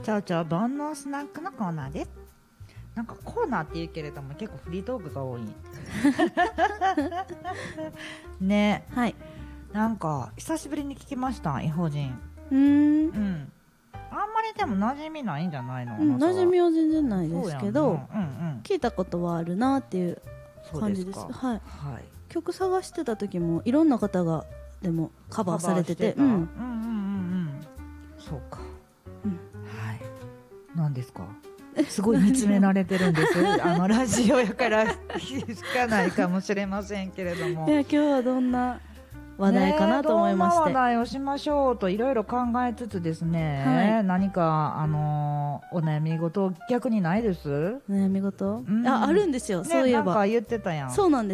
ちゃうちゃう煩悩スナックのコーナーです。なんかコーナーって言うけれども結構フリートークが多いね。 はい。 なんか久しぶりに聞きました、異邦人。 うん。 あんまりでも馴染みないんじゃないの？ 馴染みは全然ないですけど、 うん聞いたことはあるなっていう感じです。 そうですか。 はい。 はい。 曲探してた時もいろんな方がでもカバーされてて、 そうか。 うん。 はい。何ですか？すごい見つめられてるんですラジオやから聞かないかもしれませんけれども。 いや、今日はどんな話題かなと思いまして、 どんな話題をしましょうといろいろ考えつつですね、 はい、 何かお悩み事逆にないです？ 悩み事、あるんですよ、そういえば。 なんか言ってたやん。 そうなんです。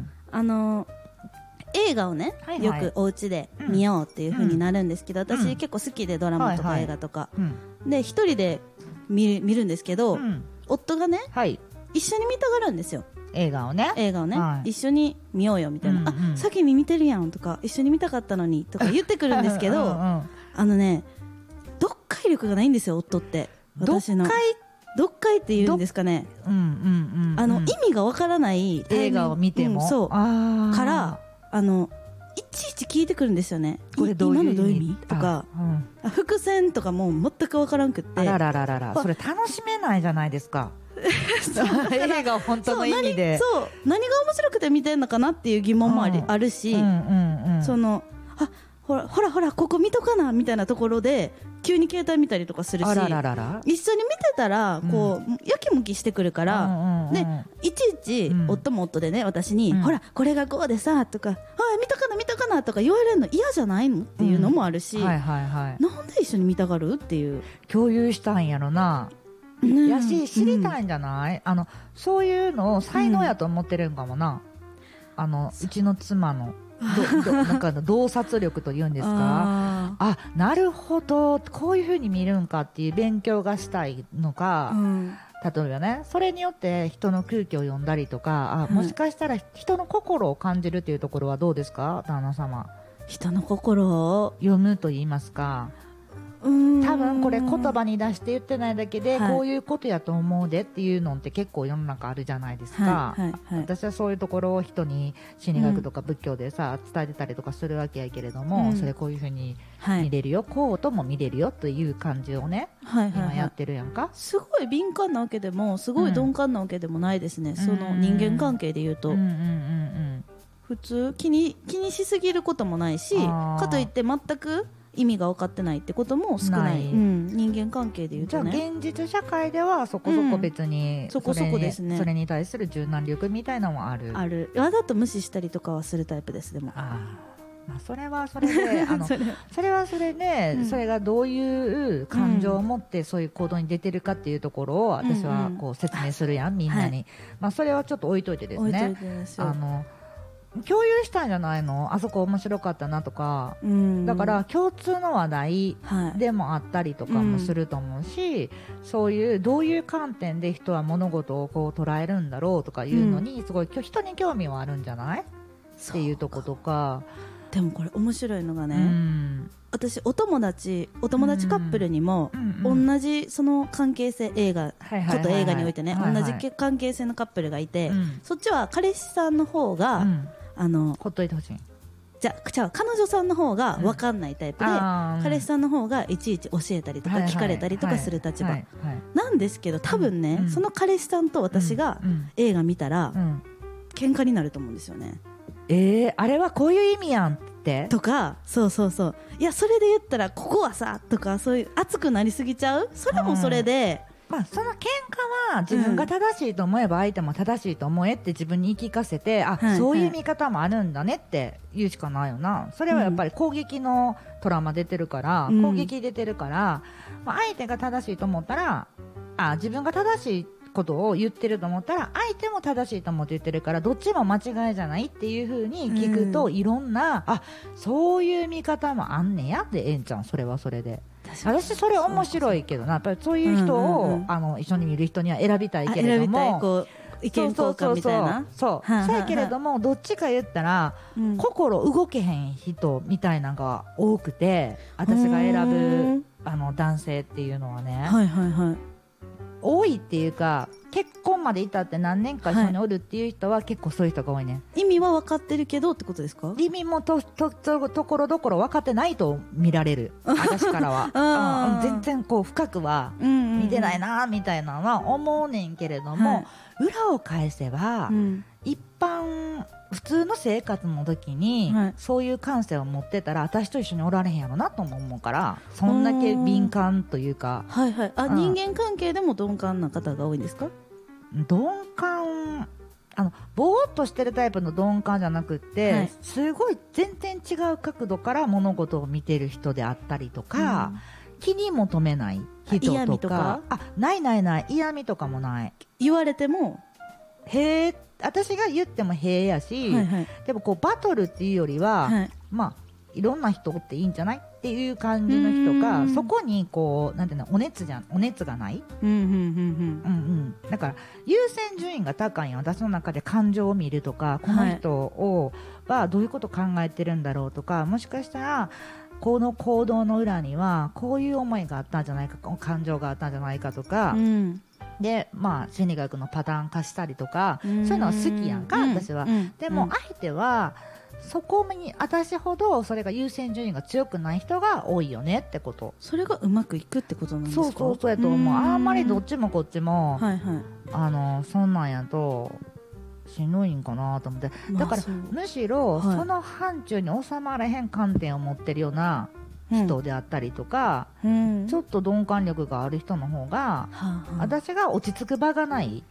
映画をね、よくお家で見ようっていう風になるんですけど、私結構好きでドラマとか映画とか、で一人で見るんですけど、夫がね、一緒に見たがるんですよ、映画をね、一緒に見ようよみたいな、先に見てるやんとか、一緒に見たかったのにとか言ってくるんですけど読解力がないんですよ、夫って。私の読解って言うんですかね、意味がわからない映画を見ても、 そうからいちいち聞いてくるんですよね。これ今のどういう意味とか、伏線とかも全くわからんくって、それ楽しめないじゃないですか映画を本当の意味で何が面白くて見てんのかなっていう疑問もあるし、ほらここ見とかなみたいなところで急に携帯見たりとかするし、一緒に見てたらこうやきもきしてくるから、でいちいち夫も夫でね、私にほらこれがこうでさとか、見とかなとか言われるの嫌じゃないのっていうのもあるし、なんで一緒に見たがるっていう、 共有したんやろな、やし知りたいんじゃない？そういうのを才能やと思ってるんかもな、うちの妻のなんか洞察力というんですか、なるほどこういう風に見るんかっていう勉強がしたいのか、例えばね、それによって人の空気を読んだりとか、もしかしたら人の心を感じるっていうところはどうですか、旦那様。 人の心を読むと言いますか、多分これ言葉に出して言ってないだけで、こういうことやと思うでっていうのって結構世の中あるじゃないですか、私はそういうところを人に心理学とか仏教でさ、伝えてたりとかするわけやけれども、それこういうふうに見れるよ、こうとも見れるよという感じをね、今やってるやんか。 すごい敏感なわけでもすごい鈍感なわけでもないですね、その人間関係で言うと、普通気にしすぎることもないし、かといって全く意味が分かってないってことも少ない、人間関係でいうとね。 じゃあ現実社会ではそこそこ別に、 そこそこですね、 それに対する柔軟力みたいなのもある。 わざと無視したりとかはするタイプです。でもそれはそれでそれはそれで、それがどういう感情を持ってそういう行動に出てるかっていうところを私はこう説明するやん、みんなに、それはちょっと置いといてですね、共有したんじゃないの、あそこ面白かったなとか、だから共通の話題でもあったりとかもすると思うし、そういうどういう観点で人は物事をこう捉えるんだろうとかいうのに、すごい人に興味はあるんじゃないっていうとことか。 でもこれ面白いのがね、私お友達カップルにも同じその関係性、映画においてね、同じ関係性のカップルがいて、そっちは彼氏さんの方がほっといてほしい。 じゃあ彼女さんの方が分かんないタイプで、彼氏さんの方がいちいち教えたりとか聞かれたりとかする立場なんですけど、多分ね、その彼氏さんと私が映画見たら喧嘩になると思うんですよね。 あれはこういう意味やんってとか、そういやそれで言ったらここはさとか、そういう熱くなりすぎちゃう、それもそれで、 その喧嘩は自分が正しいと思えば相手も正しいと思えって自分に言い聞かせて、そういう見方もあるんだねって言うしかないよな。それはやっぱり攻撃のトラウマ出てるから、攻撃出てるから、相手が正しいと思ったら、自分が正しいことを言ってると思ったら相手も正しいと思って言ってるから、どっちも間違いじゃないっていう風に聞くと、いろんなそういう見方もあんねやで、ええんちゃん、それはそれで。私それ面白いけどな、やっぱりそういう人を、一緒に見る人には選びたいけれども、 意見交換みたいな、 そうやけれども、どっちか言ったら、心動けへん人みたいなのが多くて、私が選ぶ男性っていうのはね、 はいはいはい、 多いっていうか、結婚まで至って何年か一緒におるっていう人は結構そういう人が多いね。 意味は分かってるけどってことですか？ 意味もところどころ分かってないと見られる私からは全然こう深くは見てないなみたいなのは思うねんけれども、裏を返せば、一般普通の生活の時に、そういう感性を持ってたら私と一緒におられへんやろなとも思うから、そんだけ敏感というか、 はいはい、人間関係でも鈍感な方が多いんですか？ 鈍感、ぼーっとしてるタイプの鈍感じゃなくって、すごい全然違う角度から物事を見てる人であったりとか、気に求めない人とか、ない嫌味とかもない。 言われてもへえ、私が言ってもへえやし、でもこうバトルっていうよりは、まあいろんな人っていいんじゃないっていう感じの人が、そこにこうなんていうの、お熱がない、だから優先順位が高いんよ、私の中で。感情を見るとか、この人はどういうこと考えてるんだろうとか、もしかしたらこの行動の裏にはこういう思いがあったんじゃないか、感情があったんじゃないかとか、でまあ、心理学のパターン化したりとか、そういうのは好きやんか、私は。でも相手はそこに私ほどそれが優先順位が強くない人が多いよねってこと。 それがうまくいくってことなんですか？ そうやと思う。あんまりどっちもこっちも、そんなんやとしんどいんかなと思って、だからむしろその範疇に収まらへん観点を持ってるような人であったりとか、ちょっと鈍感力がある人の方が、私が落ち着く場がない、